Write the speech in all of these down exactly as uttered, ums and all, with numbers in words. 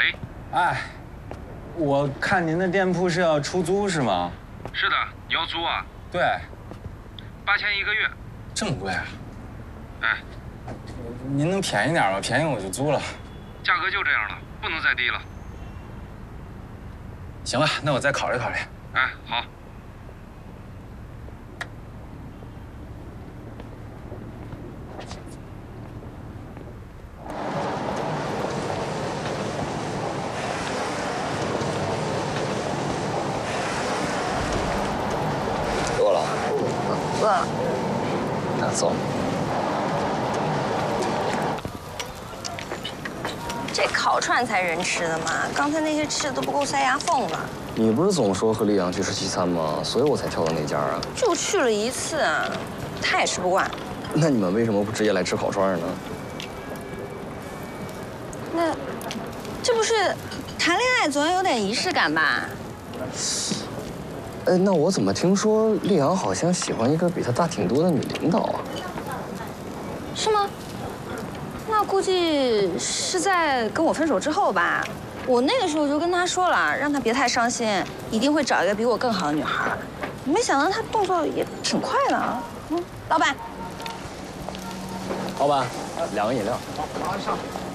喂， 哎，我看您的店铺是要出租是吗？ 是的，你要租啊？ 对， 八千一个月。 这么贵啊？ 哎， 您能便宜点吗？便宜我就租了。 价格就这样了，不能再低了。 行吧，那我再考虑考虑。 哎，好。 饿了？ 饿了。 那走。 这烤串才人吃的嘛，刚才那些吃的都不够塞牙缝呢。 你不是总说和丽阳去吃西餐吗？所以我才挑的那家啊。 就去了一次啊，他也吃不惯。 那你们为什么不直接来吃烤串呢？ 那，这不是谈恋爱总要有点仪式感吧？ 哎，那我怎么听说丽阳好像喜欢一个比她大挺多的女领导啊？ 是吗？那估计是在跟我分手之后吧。我那个时候就跟他说了，让他别太伤心，一定会找一个比我更好的女孩。没想到他动作也挺快的。嗯，老板。 老板，两个饮料。马上。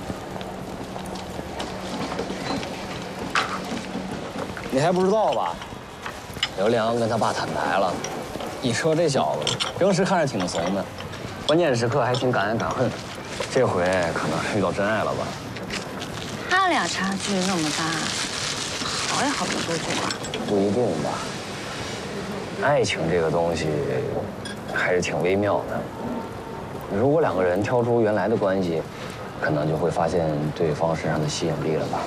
你还不知道吧？刘良跟他爸坦白了。你说这小子平时看着挺怂的，关键时刻还挺敢爱敢恨。这回可能是遇到真爱了吧？ 他俩差距那么大，好也好不多句吧？ 不一定吧。爱情这个东西还是挺微妙的。如果两个人跳出原来的关系，可能就会发现对方身上的吸引力了吧？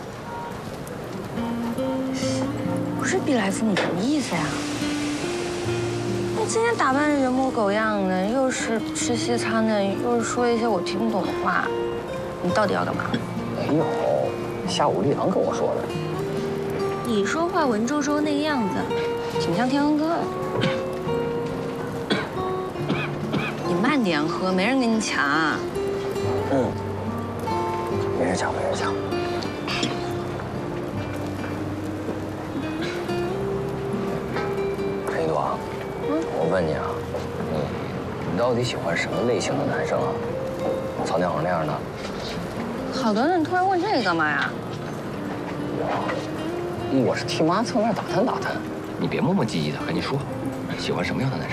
不是毕来夫，你什么意思呀？你今天打扮得人模狗样的，又是吃西餐的，又是说一些我听不懂的话，你到底要干嘛？ 没有，下午丽阳跟我说的。 你说话文绉绉那个样子，挺像天恩哥的。你慢点喝，没人跟你抢。 嗯，没人抢，没人抢。陈一朵，嗯，我问你啊，你你到底喜欢什么类型的男生啊？曹天恒那样的？ 好多人突然问这个干嘛呀？ 我我是替妈侧面打探打探。 你别磨磨唧唧的，赶紧说，喜欢什么样的男生？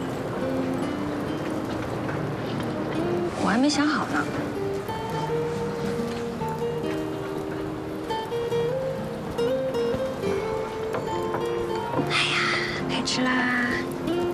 我还没想好呢。哎呀，该吃啦。